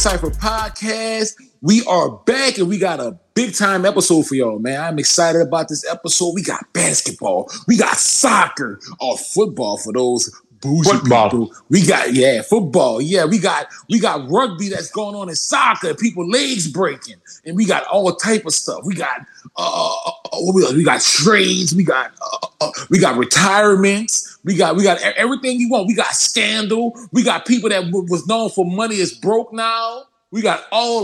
Cypher Podcast. We are back and we got a big time episode for y'all, man. I'm excited about this episode. We got basketball, we got soccer, or football for those bougie people. We got football. Yeah, we got rugby that's going on in soccer. People legs breaking, and we got all type of stuff. We got we got trades. We got retirements. We got everything you want. We got scandal. We got people that was known for money is broke now. We got all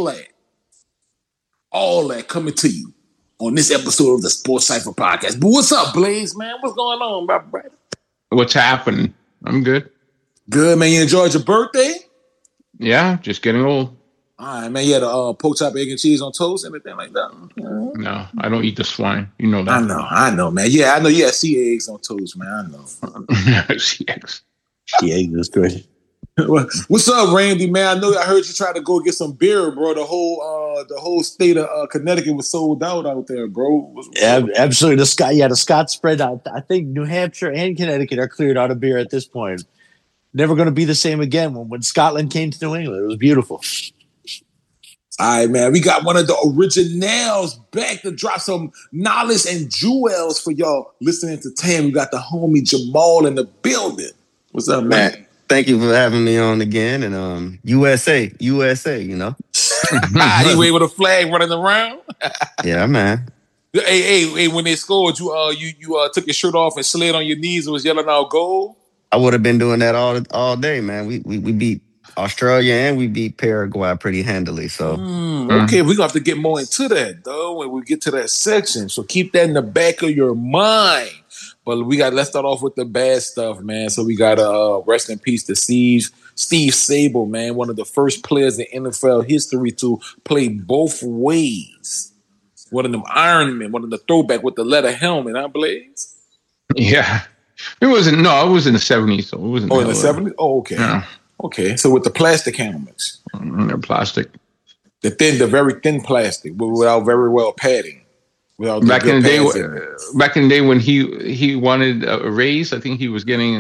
that coming to you on this episode of the Sports Cypher Podcast. But what's up, Blaze, man? What's going on, my brother? What's happening? I'm good. Good, man. You enjoyed your birthday? Yeah, just getting old. All right, man. You had a pork chop, egg, and cheese on toast, anything like that? No, I don't eat the swine. You know that. I know, man. Yeah, I know you had sea eggs on toast, man. I know. Sea eggs. Sea eggs is great. What's up, Randy, man? I heard you tried to go get some beer, bro. The whole state of Connecticut was sold out there, bro. Absolutely. The Scott spread out. I think New Hampshire and Connecticut are cleared out of beer at this point. Never going to be the same again. When Scotland came to New England, it was beautiful. All right, man. We got one of the originals back to drop some knowledge and jewels for y'all listening to Tam. We got the homie Jamal in the building. What's up, man? Thank you for having me on again. And USA, you know. Anyway, with a flag running around. Yeah, man. Hey, when they scored, you took your shirt off and slid on your knees and was yelling out goal? I would have been doing that all day, man. We beat Australia and we beat Paraguay pretty handily. So okay, we're gonna have to get more into that though when we get to that section. So keep that in the back of your mind. But let's start off with the bad stuff, man. So we got rest in peace to Steve Sable, man, one of the first players in NFL history to play both ways. One of them Iron Men, one of the throwback with the leather helmet, huh, Blaze? Yeah. It was in the 70s, so it wasn't. Oh, in the 70s? Oh, okay. Yeah. Okay. So with the plastic helmets. They're plastic. The very thin plastic, but without very well padding. Back in the day when he wanted a raise, I think he was getting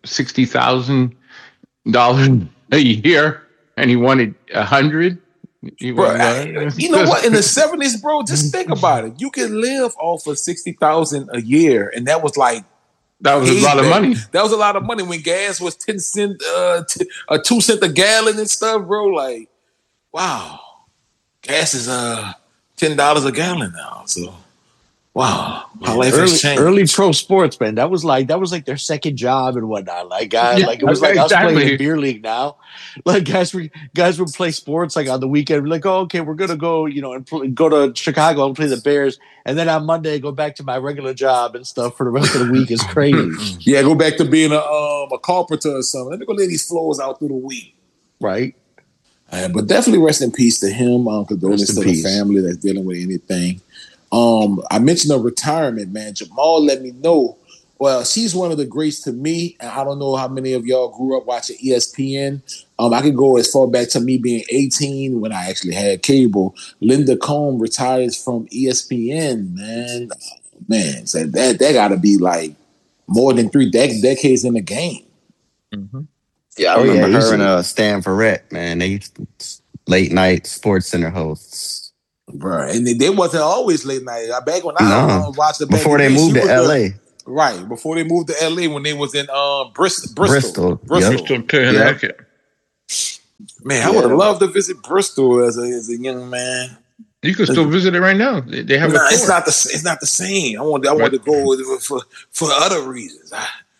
$60,000 a year, and he wanted 100. You know what? In the 70s, bro, just think about it. You can live off of $60,000 a year, and that was like a lot of money. That was a lot of money when gas was 10 cents, 2 cents a gallon and stuff, bro. Like, wow, gas is $10 a gallon now. So, wow, my life has changed. Early pro sports, man. That was like their second job and whatnot. Like, it was like us playing in beer league now. Like guys would play sports like on the weekend. We're like, oh, okay, we're gonna go, and go to Chicago and play the Bears, and then on Monday go back to my regular job and stuff for the rest of the week. Is crazy. Yeah, go back to being a carpenter or something. Let me go lay these floors out through the week. Right. But definitely rest in peace to him. Condolences to the family that's dealing with anything. I mentioned a retirement, man. Jamal let me know. Well, she's one of the greats to me. And I don't know how many of y'all grew up watching ESPN. I could go as far back to me being 18 when I actually had cable. Linda Cohn retires from ESPN, man. Man, so that got to be like more than 3 decades in the game. Mm-hmm. Yeah, I remember her and Stan Verrett, man. They late night Sports Center hosts. Right, and they wasn't always late night. Back when I watched it before they moved to LA. Right, before they moved to LA when they was in Bristol, Connecticut. Man, I would have loved to visit Bristol as a young man. You can still visit it right now. They have it's not the same. I want to go for other reasons.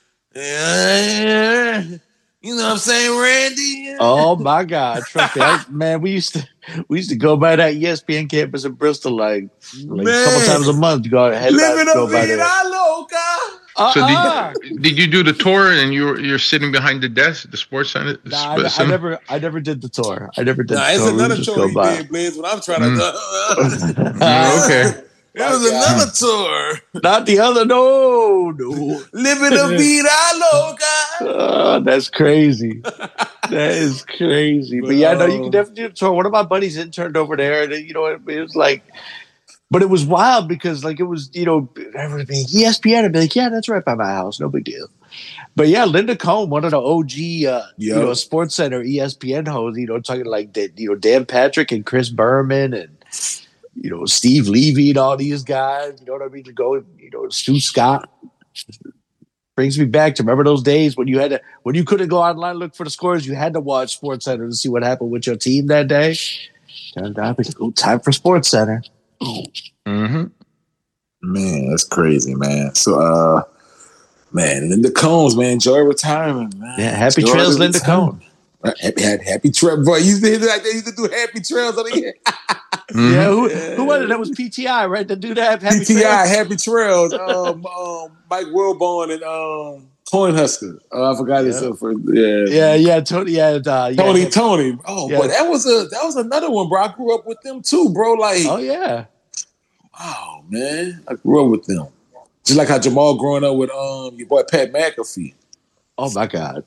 You know what I'm saying, Randy? Oh my God, trust me, man. We used to go by that ESPN campus in Bristol like a couple times a month to go ahead. Living a vida loca. So did you do the tour and you're sitting behind the desk, the sports center? Nah, I never did the tour. It's another tour he did, Blaze. When I'm trying to. Okay. It was another tour. Not the other. No. Living a vida loca. That's crazy. That is crazy. But yeah, no, you can definitely do the tour. One of my buddies interned over there, and it was like, but it was wild because like it was, everything ESPN. I'd be like, yeah, that's right by my house. No big deal. But yeah, Linda Cohn, one of the OG, Sports Center ESPN hosts, talking like that, Dan Patrick and Chris Berman and, Steve Levy and all these guys, you know what I mean? To go, Stu Scott. Brings me back to remember those days when you couldn't go online and look for the scores, you had to watch Sports Center to see what happened with your team that day. Turned out it's time for Sports Center. Mm-hmm. Man, that's crazy, man. So, man, Linda Combs, man, enjoy retirement, man. Yeah, happy trails, Linda Combs. Happy trail, boy. You used to do happy trails on the end. Yeah, who was it? That was PTI, right? To do that. Happy PTI, Happy Trails. Mike Wilbon and Cornhusker. I forgot his first. Yeah, Tony. Tony. Oh, yeah. But that was another one, bro. I grew up with them too, bro. Like, oh yeah. Wow, man, I grew up with them. Just like how Jamal growing up with your boy Pat McAfee. Oh my God.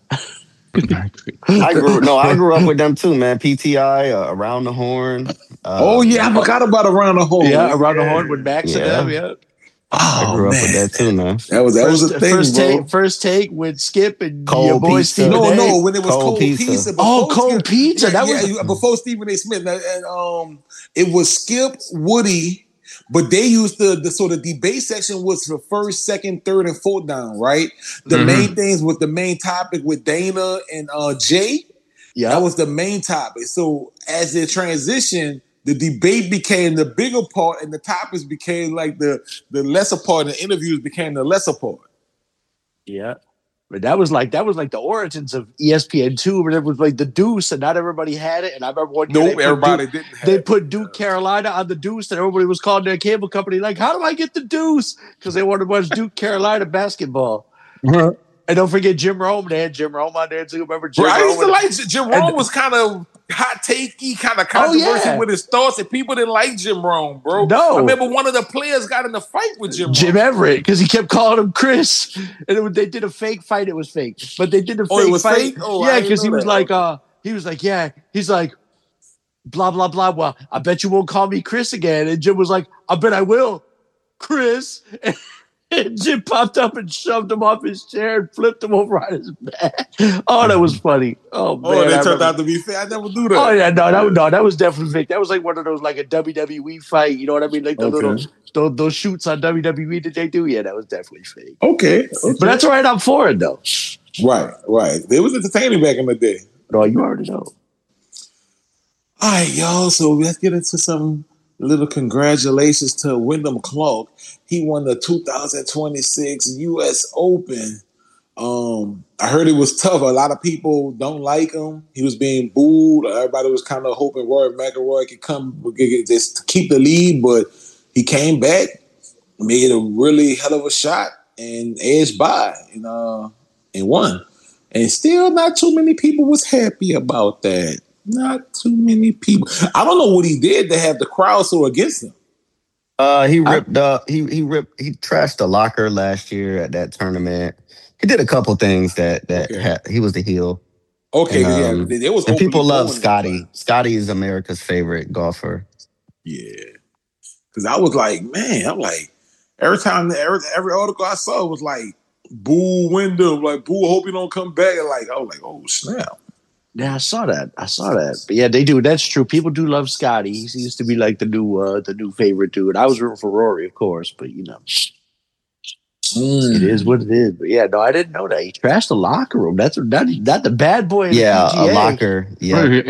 I grew up with them too, man. PTI, Around the Horn. I forgot about Around the Horn. Yeah, Around the Horn with Max and them. Yeah. I grew up with that too, man. That was a thing, first take with Skip and Cole your boy Pizza. Stephen A. No, when it was Cold Pizza. Cold Pizza. That was before Stephen A. Smith, and it was Skip, Woody. But they used the debate section was for first, second, third, and fourth down, right? The main things with the main topic with Dana and Jay. Yeah, that was the main topic. So as it transitioned, the debate became the bigger part, and the topics became like the lesser part, and the interviews became the lesser part. Yeah. But that was like the origins of ESPN2, where it was like the Deuce, and not everybody had it. And I remember one year everybody didn't. They put Duke Carolina on the Deuce, and everybody was calling their cable company like, "How do I get the Deuce?" Because they wanted to watch Duke Carolina basketball. Uh-huh. And don't forget Jim Rome. They had Jim Rome on there too. Remember Jim Rome? I used to like Jim Rome. Was kind of hot takey, kind of controversial with his thoughts, and people didn't like Jim Rome, bro. No, I remember one of the players got in a fight with Jim Everett because he kept calling him Chris, and they did a fake fight. It was fake, but they did a fake fight. Fake? Oh, yeah, because he was like, he's like, blah blah blah. Well, I bet you won't call me Chris again. And Jim was like, I bet I will, Chris. And Jim popped up and shoved him off his chair and flipped him over on his back. Oh, that was funny. Oh, man. They turned out to be fake. I never do that. Oh, yeah. That was definitely fake. That was like one of those, like a WWE fight. You know what I mean? Like the little, those shoots on WWE that they do. Yeah, that was definitely fake. Okay. But that's all right. I'm for it, though. Right. It was entertaining back in the day. No, you already know. All right, y'all. So let's get into some little congratulations to Wyndham Clark. He won the 2026 U.S. Open. I heard it was tough. A lot of people don't like him. He was being booed. Everybody was kind of hoping Rory McIlroy could just keep the lead, but he came back, made a really hell of a shot, and edged by and won. And still not too many people was happy about that. Not too many people. I don't know what he did to have the crowd so against him. He trashed the locker last year at that tournament. He did a couple things that he was the heel. Okay, and people love Scotty. Scotty is America's favorite golfer. Yeah, because I was like, every time every article I saw was like, boo Wyndham, like boo, hope he don't come back. Like I was like, oh snap. Yeah, I saw that. But yeah, they do. That's true. People do love Scotty. He seems to be like the new favorite dude. I was rooting for Rory, of course, but it is what it is. But yeah, no, I didn't know that. He trashed the locker room. That's not the bad boy. Yeah, a locker. Yeah.